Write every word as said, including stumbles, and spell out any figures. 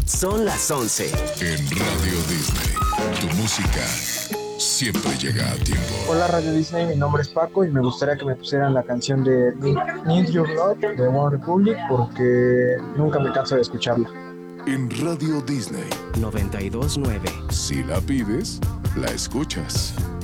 Son las once. En Radio Disney, tu música siempre llega a tiempo. Hola Radio Disney, mi nombre es Paco y me gustaría que me pusieran la canción de Need Your Love de One Republic porque nunca me canso de escucharla. En Radio Disney noventa y dos nueve. Si la pides, la escuchas.